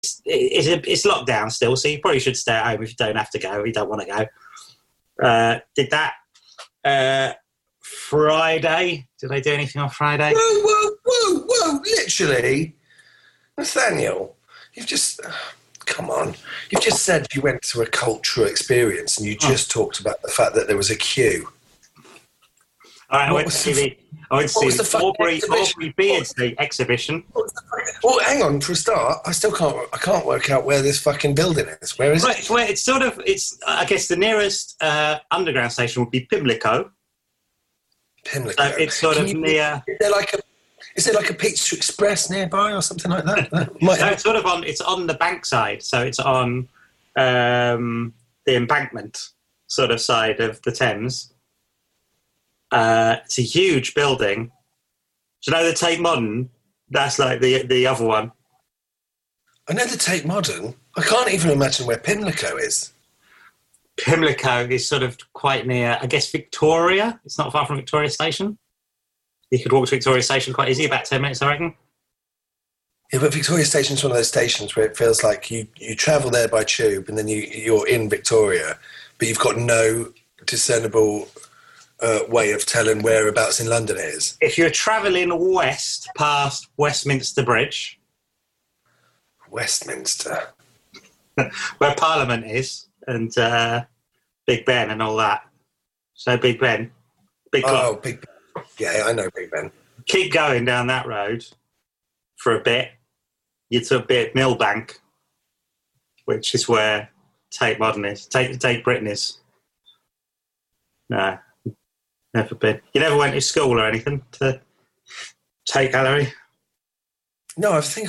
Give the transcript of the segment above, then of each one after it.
it's locked down still, so you probably should stay at home if you don't have to go, if you don't want to go. Did that Friday. Did I do anything on Friday? Whoa. Literally. Nathaniel, you've just... come on. You've just said you went to a cultural experience and you just talked about the fact that there was a queue. All right, I went to see the Aubrey Beardsley exhibition. Well, hang on, for a start, I can't work out where this fucking building is. Where is it? Well, I guess the nearest underground station would be Pimlico. Pimlico. It's sort of near... Is there like a Pizza Express nearby or something like that? It's on the bank side, so it's on the embankment sort of side of the Thames. It's a huge building. Do you know the Tate Modern? That's like the other one. I know the Tate Modern. I can't even imagine where Pimlico is. Pimlico is sort of quite near, I guess, Victoria. It's not far from Victoria Station. You could walk to Victoria Station quite easy, about 10 minutes, I reckon. Yeah, but Victoria Station's one of those stations where it feels like you travel there by tube and then you're in Victoria, but you've got no discernible way of telling whereabouts in London it is. If you're travelling west past Westminster Bridge... Westminster? Where Parliament is, and Big Ben and all that. So Big Ben. Big Clock. Oh, Big Ben. Yeah, I know Big Ben. Keep going down that road for a bit. You're to a bit Millbank, which is where Tate Modern is. Tate Britain is. No, never been. You never went to school or anything to Tate Gallery? No, I think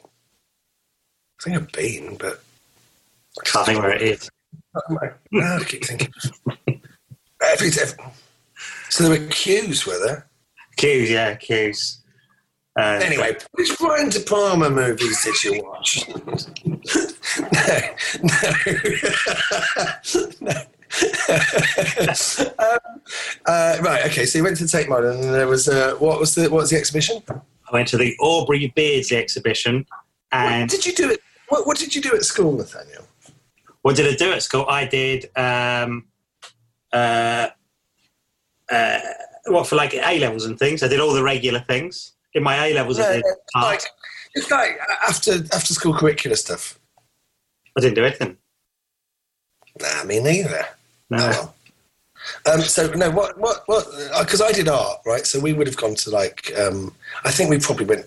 I've been, but I can't think where it is. No, I keep thinking. So there were queues, were there? Queues, yeah, queues. Anyway, which Brian De Palma movies did you watch? No. Right, okay, so you went to Tate Modern and there was, what was the exhibition? I went to the Aubrey Beardsley exhibition. And what did you do what did you do at school, Nathaniel? What did I do at school? I did... for like A-levels and things. I did all the regular things. In my A-levels, I did art. It's like after school curricular stuff. I didn't do anything. Nah, me neither. No. So no, what? Because I did art, right? So we would have gone to like. I think we probably went.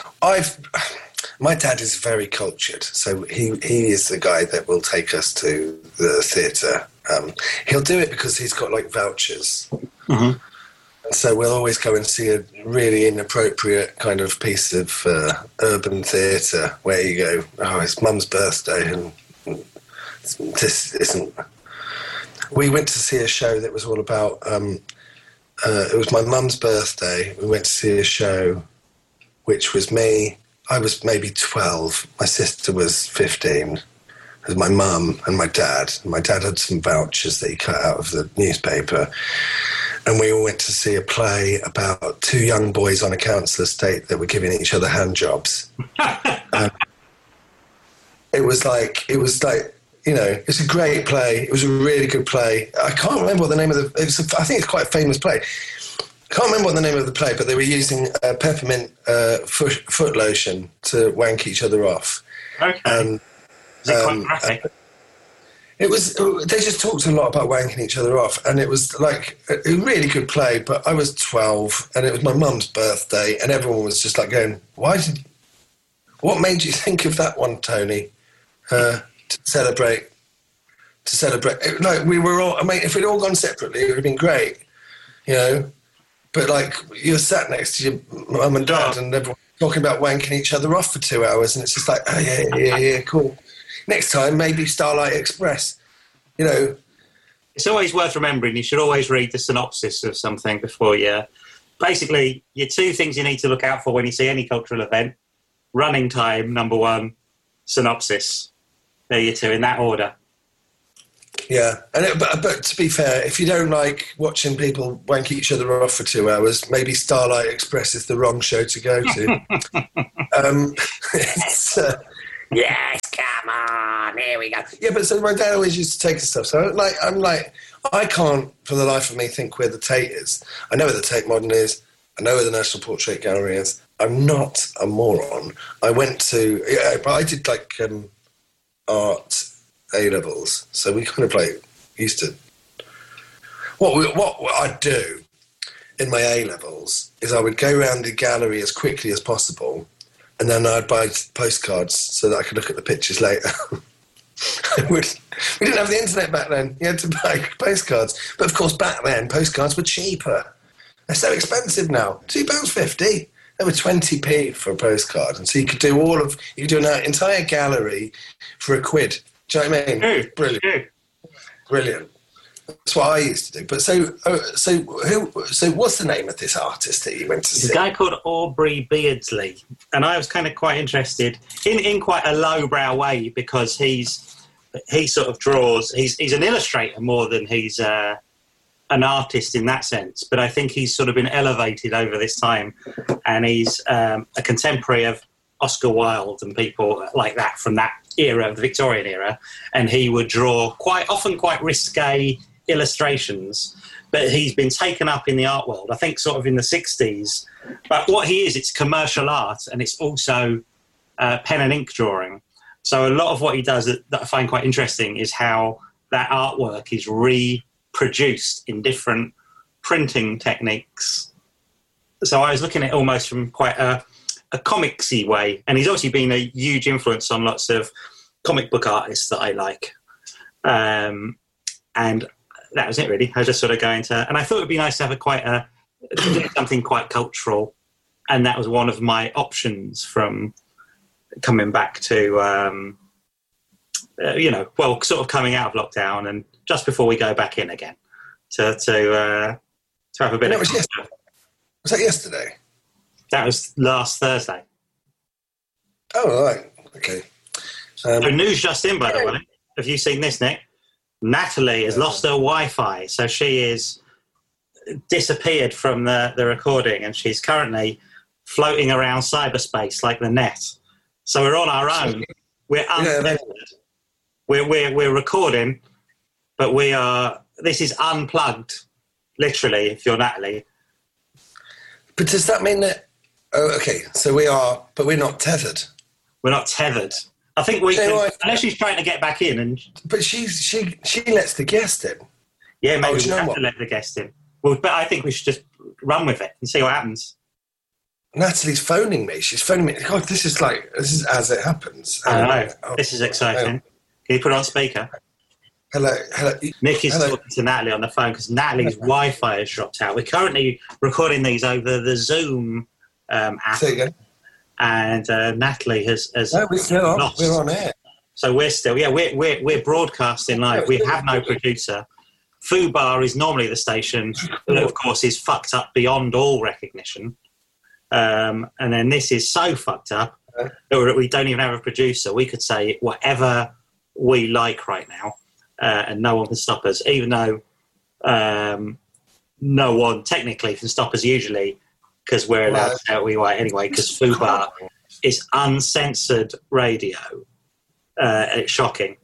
My dad is very cultured, so he is the guy that will take us to the theatre. He'll do it because he's got like vouchers. Mm-hmm. And so we'll always go and see a really inappropriate kind of piece of urban theatre where you go, oh, it's Mum's birthday and this isn't... We went to see a show that was all about... it was my mum's birthday. We went to see a show which was me. I was maybe 12. My sister was 15. It was my mum and my dad. My dad had some vouchers that he cut out of the newspaper. And we all went to see a play about two young boys on a council estate that were giving each other hand jobs. It was like, you know, it's a great play. It was a really good play. I can't remember what the name of I think it's quite a famous play. I can't remember what the name of the play, but they were using peppermint foot lotion to wank each other off. Okay. Is it quite graphic? It was. They just talked a lot about wanking each other off, and it was like a really good play. But I was 12, and it was my mum's birthday, and everyone was just like going, what made you think of that one, Tony? To celebrate. Like we were all. I mean, if we'd all gone separately, it would have been great, you know. But like you're sat next to your mum and dad, and everyone talking about wanking each other off for 2 hours, and it's just like, oh yeah, cool. Next time, maybe Starlight Express, you know. It's always worth remembering. You should always read the synopsis of something before you... Basically, your two things you need to look out for when you see any cultural event. Running time, number one. Synopsis. There you two, in that order. Yeah, but to be fair, if you don't like watching people wank each other off for 2 hours, maybe Starlight Express is the wrong show to go to. Yes, come on, here we go. Yeah, but so my dad always used to take us stuff. So I'm like, I can't for the life of me think where the Tate is. I know where the Tate Modern is. I know where the National Portrait Gallery is. I'm not a moron. I went to, but I did like art A-levels. So we kind of like used to, what I'd do in my A-levels is I would go around the gallery as quickly as possible, and then I'd buy postcards so that I could look at the pictures later. We didn't have the internet back then. You had to buy postcards. But of course, back then, postcards were cheaper. They're so expensive now. £2.50. They were 20p for a postcard. And so you could do an entire gallery for £1. Do you know what I mean? Brilliant. Brilliant. That's what I used to do. But so what's the name of this artist that you went to see? A guy called Aubrey Beardsley. And I was kind of quite interested in quite a lowbrow way, because he sort of draws, he's an illustrator more than he's an artist in that sense. But I think he's sort of been elevated over this time, and he's a contemporary of Oscar Wilde and people like that from that era, the Victorian era. And he would draw quite often quite risque illustrations, but he's been taken up in the art world, I think sort of in the 60s. But what he is, it's commercial art, and it's also pen and ink drawing. So a lot of what he does that I find quite interesting is how that artwork is reproduced in different printing techniques. So I was looking at it almost from quite a comicsy way, and he's obviously been a huge influence on lots of comic book artists that I like. And that was it, really. I was just sort of going to, and I thought it would be nice to have something quite cultural, and that was one of my options from coming back to, sort of coming out of lockdown and just before we go back in again to have a bit of. Was that yesterday? That was last Thursday. Oh, right. Okay. So news just in, by the way. Have you seen this, Nick? Natalie has lost her Wi-Fi, so she is disappeared from the recording, and she's currently floating around cyberspace like the net. So we're on our own. We're untethered. We're recording, but this is unplugged, literally, if you're Natalie. But does that mean that... Oh, okay, so we are, but we're not tethered. We're not tethered. I think we can, unless she's trying to get back in. But she lets the guest in. Yeah, maybe we have to let the guest in. Well, but I think we should just run with it and see what happens. Natalie's phoning me. She's phoning me. God, this is as it happens. I know. This is exciting. Can you put it on speaker? Hello. Nick is talking to Natalie on the phone because Natalie's Wi-Fi has dropped out. We're currently recording these over the Zoom app. There you go. And Natalie has no, we're still on. Lost. We're on air. So we're broadcasting live. We have no producer. Fubar is normally the station that, of course, is fucked up beyond all recognition. And then this is so fucked up that we don't even have a producer. We could say whatever we like right now, and no one can stop us, even though no one technically can stop us usually, because we're allowed to say what we want anyway, because Fubar is uncensored radio. It's shocking.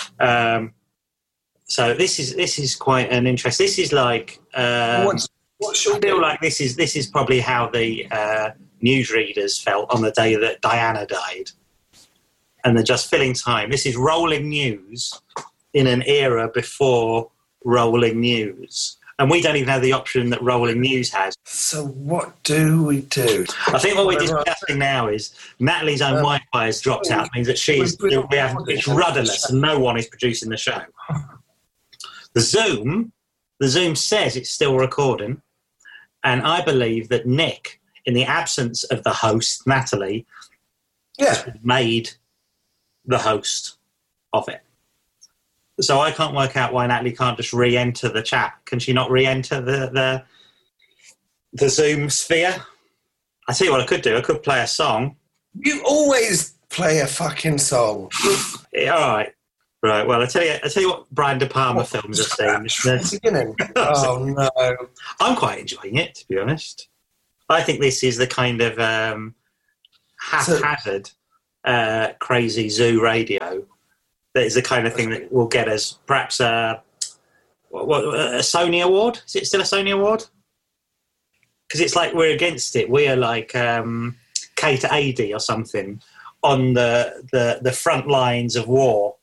So this is quite an interest. This is like what's your I feel like this is probably how the newsreaders felt on the day that Diana died, and they're just filling time. This is rolling news in an era before rolling news. And we don't even have the option that rolling news has. So what do we do? I think what we're discussing now is Natalie's own Wi-Fi has dropped out. It means that it's rudderless and no one is producing the show. The Zoom says it's still recording. And I believe that Nick, in the absence of the host, Natalie, made the host of it. So I can't work out why Natalie can't just re-enter the chat. Can she not re-enter the Zoom sphere? I tell you what I could do. I could play a song. You always play a fucking song. Yeah, all right. Right. Well, I tell you what Brian De Palma films I've seen. Oh no! I'm quite enjoying it, to be honest. I think this is the kind of haphazard crazy zoo radio that is the kind of thing that will get us perhaps a Sony award. Is it still a Sony award? Because it's like we're against it. We are like K to AD or something on the front lines of war.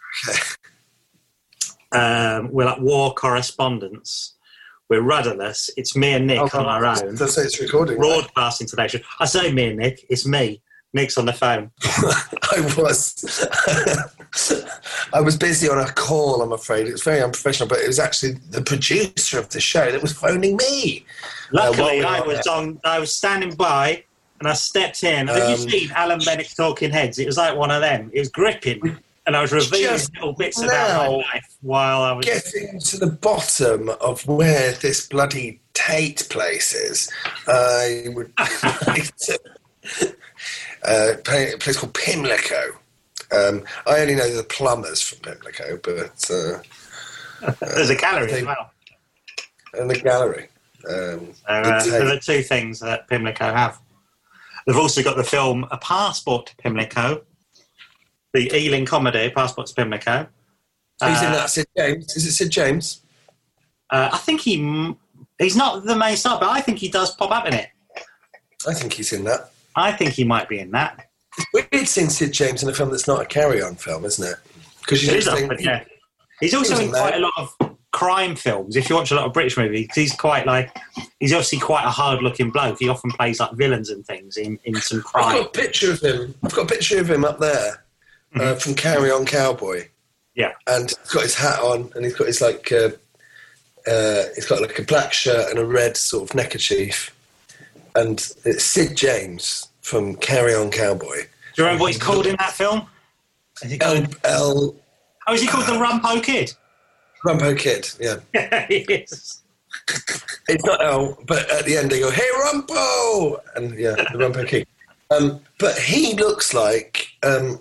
We're like war correspondents. We're rudderless. It's me and Nick on our own. That's it's recording. Broadcasting today. I say me and Nick. It's me. Nick's on the phone. I was busy on a call, I'm afraid. It was very unprofessional, but it was actually the producer of the show that was phoning me. Luckily, I was standing by and I stepped in. Have you seen Alan Bennett's Talking Heads? It was like one of them. It was gripping. And I was revealing little bits about my life while I was getting to the bottom of where this bloody Tate place is. I would like to a place called Pimlico. I only know the plumbers from Pimlico, but there's a gallery as well. And the gallery. There are two things that Pimlico have. They've also got the film A Passport to Pimlico. The Ealing comedy, Passport to Pimlico. Who's in that? Sid James? Is it Sid James? I think he's not the main star, but I think he does pop up in it. I think he's in that. I think he might be in that. It's weird seeing Sid James in a film that's not a carry-on film, isn't it? Because he's also in quite a lot of crime films. If you watch a lot of British movies, he's obviously quite a hard-looking bloke. He often plays like villains and things in some crime. I've got a picture of him. Up there. From Carry On Cowboy. Yeah. And he's got his hat on and he's got his he's got like a black shirt and a red sort of neckerchief. And it's Sid James from Carry On Cowboy. Do you remember what he's called in that film? Is he called the Rumpo Kid? Rumpo Kid, yeah. Yes. It's not L, but at the end they go, "Hey Rumpo!" And yeah, the Rumpo Kid. But he looks like a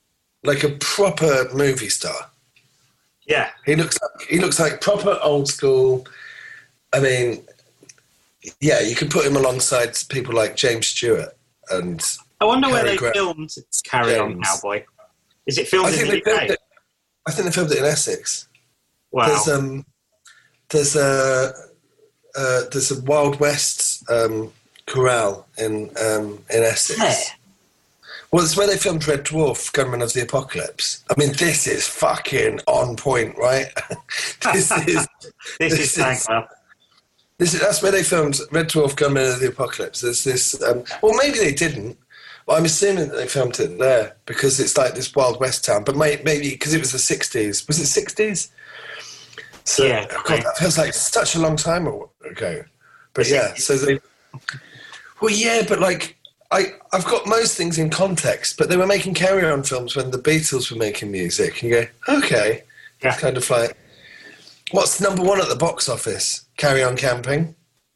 proper movie star. Yeah, he looks like proper old school. I mean, yeah, you could put him alongside people like James Stewart and. I wonder where they filmed Carry On Cowboy. Is it filmed in the UK? I think they filmed it in Essex. Wow. There's a Wild West corral in Essex. Yeah. Well, it's where they filmed Red Dwarf, Gunman of the Apocalypse. I mean, this is fucking on point, right? This is that's where they filmed Red Dwarf, Gunman of the Apocalypse. There's this. Well, maybe they didn't. Well, I'm assuming that they filmed it there because it's like this Wild West town. But maybe because it was the 60s. Was it 60s? So, yeah. God, that feels like such a long time ago. But yeah, so they. Well, yeah, but like. I've got most things in context, but they were making carry-on films when the Beatles were making music. And you go, okay. Yeah. It's kind of like, what's number one at the box office? Carry On Camping.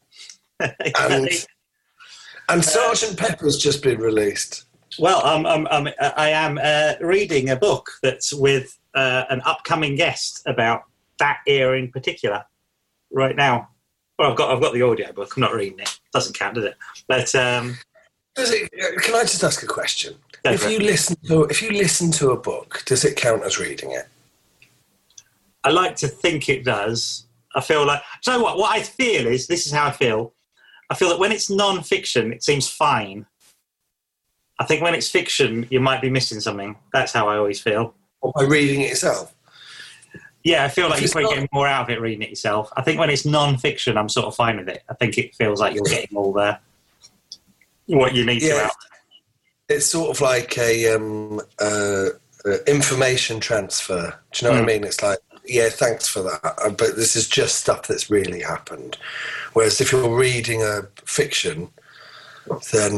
And Sergeant Pepper's just been released. Well, I am reading a book that's with an upcoming guest about that era in particular right now. Well, I've got the audio book. I'm not reading it. Doesn't count, does it? But... can I just ask a question? If you listen to a book, does it count as reading it? I like to think it does. I feel like... So what I feel is... This is how I feel. I feel that when it's non-fiction, it seems fine. I think when it's fiction, you might be missing something. That's how I always feel. Or by reading it yourself? Yeah, I feel like you're probably getting more out of it reading it yourself. I think when it's non-fiction, I'm sort of fine with it. I think it feels like you're getting all the... what you need to out. It's sort of like a information transfer. Do you know what I mean? It's like, yeah, thanks for that, but this is just stuff that's really happened. Whereas if you're reading a fiction, then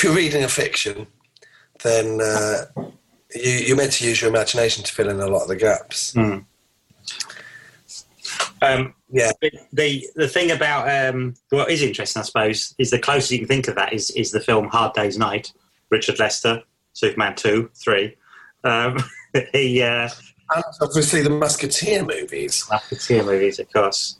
you're meant to use your imagination to fill in a lot of the gaps. Yeah. The thing about what is interesting, I suppose, is the closest you can think of that is the film Hard Day's Night, Richard Lester, Superman 2, 3. And obviously the Musketeer movies. Of course.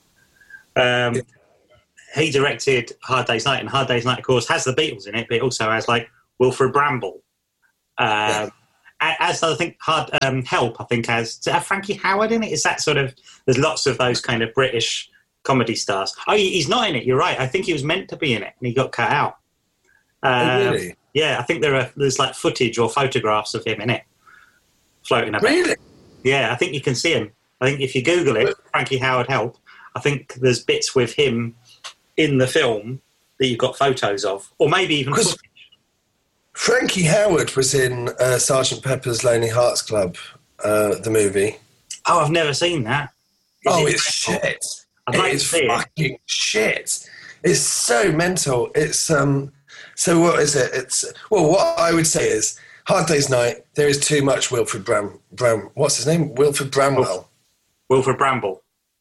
He directed Hard Day's Night, and Hard Day's Night, of course, has the Beatles in it, but it also has, like, Wilfrid Brambell As I think Help, I think has, does it have Frankie Howard in it? Is that sort of, there's lots of those kind of British comedy stars. Oh, he's not in it, you're right. I think he was meant to be in it and he got cut out. Really? Yeah, I think there's like footage or photographs of him in it floating about. Really? Yeah, I think you can see him. I think if you Google it, Frankie Howard Help, I think there's bits with him in the film that you've got photos of, or maybe even footage. Frankie Howard was in Sergeant Pepper's Lonely Hearts Club, the movie. Oh, I've never seen that. It's shit. I'd like to see it. Fucking shit. It's so mental. It's so what is it? It's what I would say is Hard Day's Night. There is too much Wilfred what's his name? Wilfred Bramwell. Wilfred Bramble.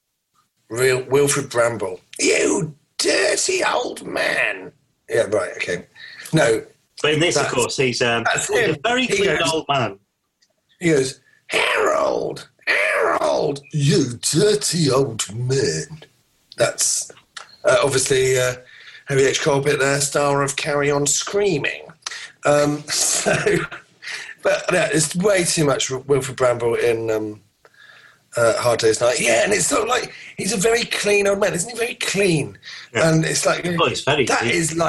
Wilfred Bramble. You dirty old man. Yeah, right. Okay. No. But in this, of course, he's a very clean old man. He goes, Harold, you dirty old man. That's obviously Harry H. Corbett there, star of Carry On Screaming. But yeah, it's way too much Wilfred Bramble in Hard Day's Night. Yeah, and it's sort of like, he's a very clean old man, isn't he? Very clean. Yeah. And it's like, it's very that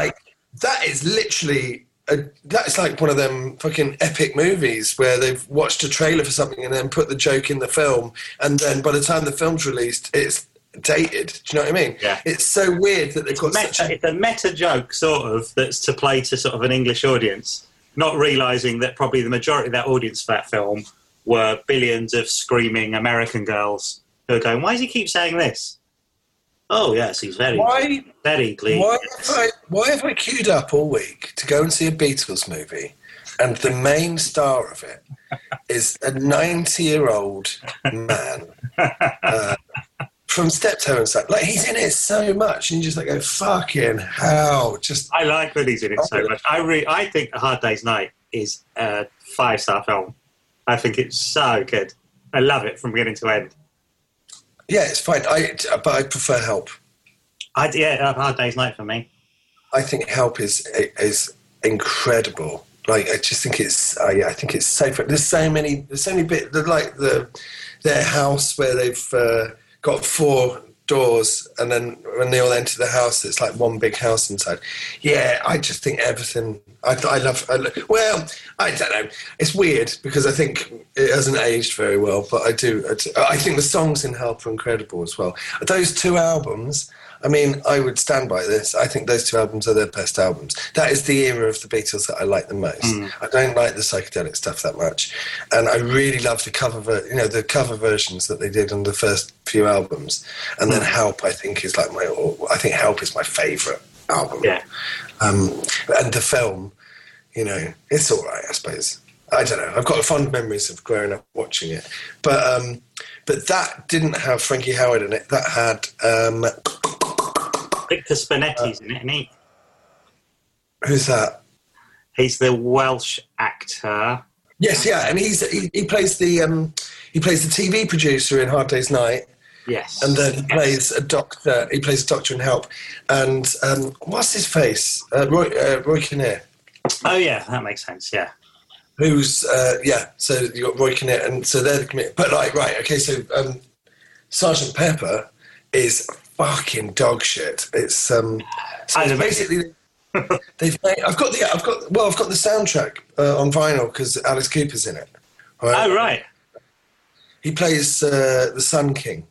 is literally... that's like one of them fucking epic movies where they've watched a trailer for something and then put the joke in the film, and then by the time the film's released, it's dated. Do you know what I mean? Yeah. It's so weird that they've got it's a meta joke, sort of, that's to play to sort of an English audience, not realising that probably the majority of that audience for that film were billions of screaming American girls who are going, why does he keep saying this? Oh, yes, he's very clean. Why have I queued up all week to go and see a Beatles movie, and the main star of it is a 90-year-old man from Steptoe and Son? Like, he's in it so much, and you just like go, fucking hell. I like that he's in it so much. I think A Hard Day's Night is a 5-star film. I think it's so good. I love it from beginning to end. Yeah, it's fine. But I prefer Help. A Hard Day's Night for me. I think Help is incredible. Like, I just think it's. I think it's so. There's so many bits. Like their house where they've got 4 doors, and then when they all enter the house, it's like one big house inside. Yeah, I just think everything. I love. Well, I don't know. It's weird because I think it hasn't aged very well, but I do. I think the songs in Help are incredible as well. Those 2 albums. I mean, I would stand by this. I think those 2 albums are their best albums. That is the era of the Beatles that I like the most. I don't like the psychedelic stuff that much, and I really love the cover versions that they did on the first few albums. And then Help, I think, is like Help is my favourite album. Yeah. And the film, it's all right, I suppose. I don't know. I've got fond memories of growing up watching it, but that didn't have Frankie Howard in it. That had. Victor Spinetti's in it, isn't he? Who's that? He's the Welsh actor. Yes, yeah, and he plays the TV producer in Hard Day's Night. Yes, and then he plays a doctor. He plays a doctor in Help. And what's his face? Roy Kinnear. Oh yeah, that makes sense. Yeah. Who's So you got Roy Kinnear, and so they're the committee. But like, right, okay, so Sergeant Pepper is fucking dog shit. It's it's basically they've made. I've got the soundtrack on vinyl because Alice Cooper's in it. Right? Oh right. He plays the Sun King,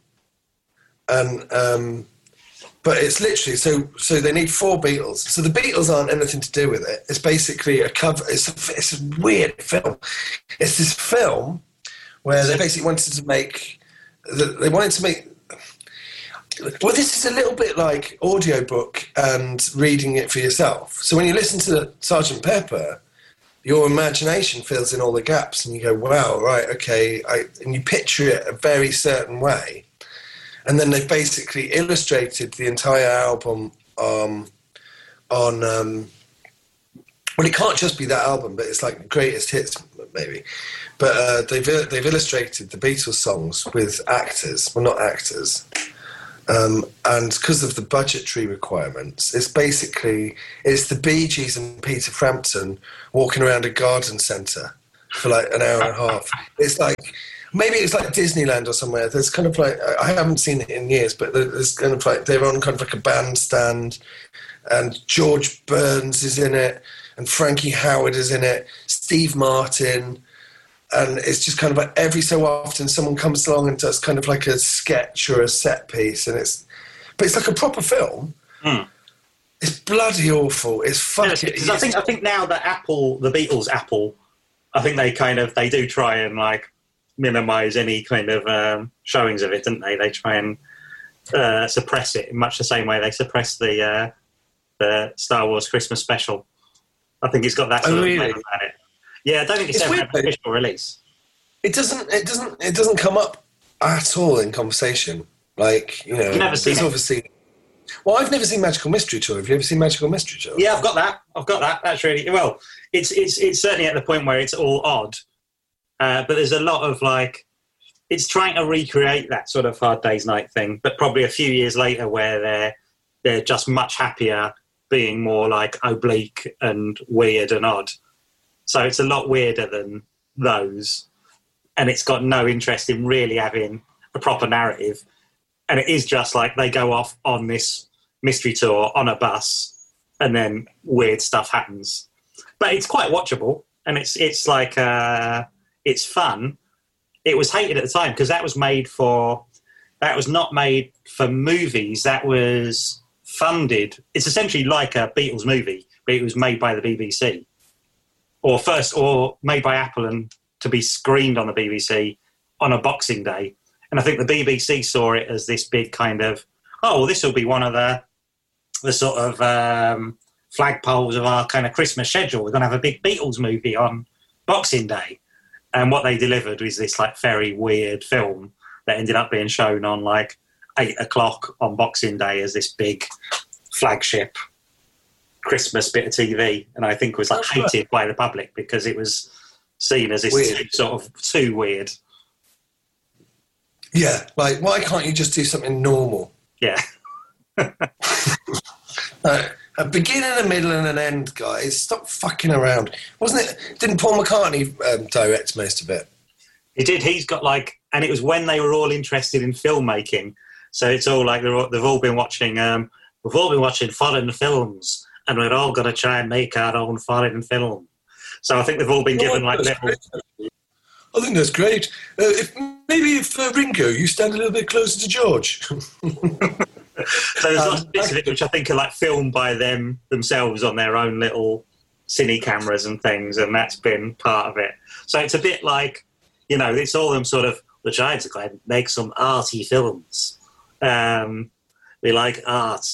and but it's literally so they need 4 Beatles. So the Beatles aren't anything to do with it. It's basically a cover. It's a weird film. It's this film where they basically wanted to make. They wanted to make. Well, this is a little bit like audiobook and reading it for yourself. So when you listen to Sergeant Pepper, your imagination fills in all the gaps and you go, wow, right, okay. And you picture it a very certain way. And then they've basically illustrated the entire album on well, it can't just be that album, but it's like greatest hits, maybe. But they've illustrated the Beatles songs with actors. Well, not actors. And because of the budgetary requirements, it's the Bee Gees and Peter Frampton walking around a garden centre for like an hour and a half. It's like, maybe it's like Disneyland or somewhere. There's kind of like, I haven't seen it in years, but there's kind of like, they're on kind of like a bandstand, and George Burns is in it, and Frankie Howard is in it, Steve Martin. And it's just kind of like every so often someone comes along and does kind of like a sketch or a set piece, but it's like a proper film. Mm. It's bloody awful. It's fucking. I think now that the Beatles, I think they do try and like minimise any kind of showings of it, don't they? They try and suppress it in much the same way they suppress the Star Wars Christmas special. I think it's got that sort of flavor about it. Yeah, I don't think it's ever had an official release. It doesn't come up at all in conversation. Like, you know, you've never seen it. Obviously. Well, I've never seen Magical Mystery Tour. Have you ever seen Magical Mystery Tour? Yeah, I've got that. That's really well. It's certainly at the point where it's all odd, but there's a lot of like, it's trying to recreate that sort of Hard Day's Night thing, but probably a few years later where they're just much happier being more like oblique and weird and odd. So it's a lot weirder than those, and it's got no interest in really having a proper narrative. And it is just like they go off on this mystery tour on a bus, and then weird stuff happens. But it's quite watchable, and it's like it's fun. It was hated at the time because that was not made for movies. That was funded. It's essentially like a Beatles movie, but it was made by the BBC. Or made by Apple and to be screened on the BBC on a Boxing Day. And I think the BBC saw it as this big kind of, this will be one of the sort of flagpoles of our kind of Christmas schedule. We're going to have a big Beatles movie on Boxing Day. And what they delivered was this like very weird film that ended up being shown on like 8 o'clock on Boxing Day as this big flagship Christmas bit of TV, and I think was like hated by the public because it was seen as this sort of too weird. Yeah, like why can't you just do something normal? Yeah. A beginning, a middle, and an end, guys. Stop fucking around. Wasn't it? Didn't Paul McCartney direct most of it? He did. He's got like, and it was when they were all interested in filmmaking. So it's all like they've all been watching. We've all been watching foreign films. And we're all going to try and make our own foreign film. So I think they've all been given like little... I think that's great. If Ringo, you stand a little bit closer to George. So there's lots of bits of it which I think are like filmed by themselves on their own little cine cameras and things, and that's been part of it. So it's a bit like, you know, it's all them sort of, we're trying to kind of make some arty films. We like art.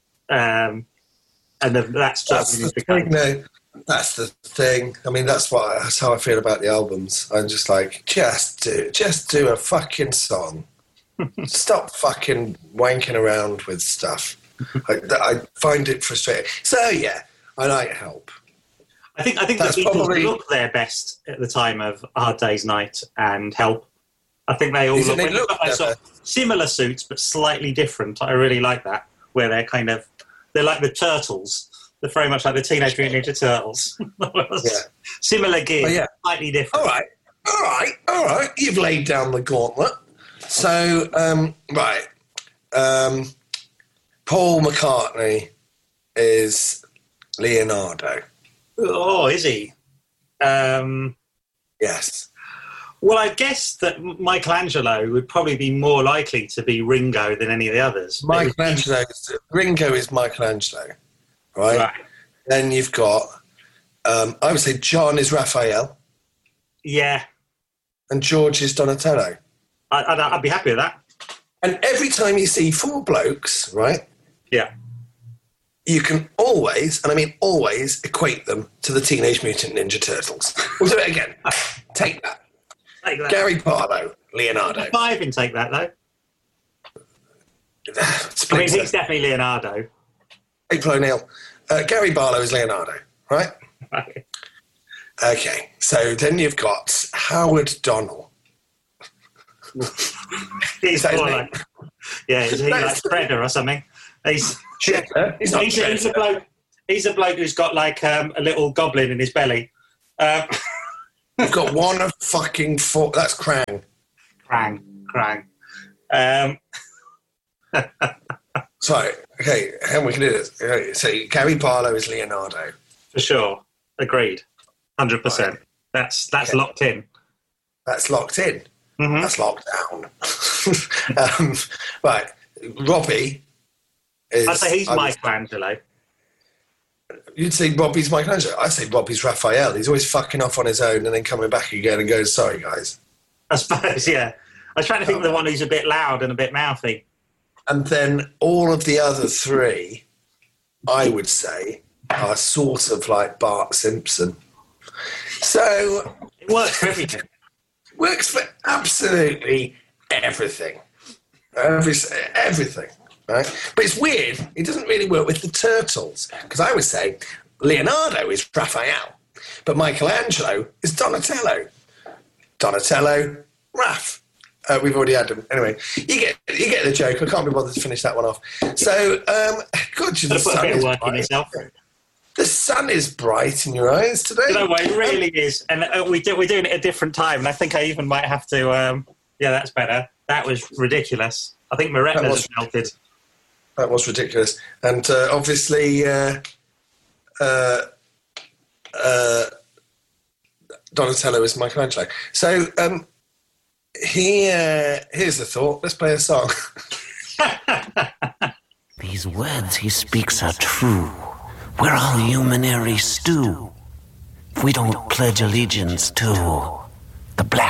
And that's the thing. No, that's the thing. I mean, that's how I feel about the albums. I'm just like, just do a fucking song. Stop fucking wanking around with stuff. I find it frustrating. So yeah, I like Help. I think the Beatles look their best at the time of Hard Day's Night and Help. I think they all look like sort of similar suits but slightly different. I really like that, where they're like the Turtles. They're very much like the Teenage Mutant Ninja Turtles. Similar gear, slightly different. All right. You've laid down the gauntlet. So, Paul McCartney is Leonardo. Oh, is he? Yes. Well, I guess that Michelangelo would probably be more likely to be Ringo than any of the others. Ringo is Michelangelo, right? Then you've got, I would say John is Raphael. Yeah. And George is Donatello. I'd be happy with that. And every time you see 4 blokes, right? Yeah. You can always, and I mean always, equate them to the Teenage Mutant Ninja Turtles. We'll do it again. Take that. Gary Barlow, Leonardo. 5 in Take That, though. I mean, he's definitely Leonardo. April O'Neil. Gary Barlow is Leonardo, right? Right. Okay, so then you've got Howard Donnell. He's more like... Yeah, is he like Shredder or something? He's Shredder? He's not Shredder. He's a bloke. He's a bloke who's got like a little goblin in his belly. You've got one of fucking four. That's Krang. Krang. Sorry. Okay, how we can do this? Okay, so Gary Barlow is Leonardo. For sure. Agreed. 100%. Right. That's okay. Locked in. That's locked in. Mm-hmm. That's locked down. Right. Robbie is... I'd say he's Michelangelo. You'd say Robbie's Michelangelo. I'd say Robbie's Raphael. He's always fucking off on his own and then coming back again and goes, sorry, guys. I suppose, yeah. I was trying to think of the one who's a bit loud and a bit mouthy. And then all of the other three, I would say, are sort of like Bart Simpson. So... It works for everything. Works for absolutely everything. Everything. Right? But it's weird. It doesn't really work with the turtles. Because I would say Leonardo is Raphael. But Michelangelo is Donatello. Donatello, Raph. We've already had them. Anyway, you get the joke. I can't be bothered to finish that one off. So, God, the sun is bright. The sun is bright in your eyes today. You know what, it really is. And we're doing it at a different time. And I think I even might have to... yeah, that's better. That was ridiculous. I think my retina's melted. That was ridiculous. And obviously... Donatello is Michelangelo. So... here's the thought. Let's play a song. These words he speaks are true. We're all humanary stew. If we don't pledge allegiance to the black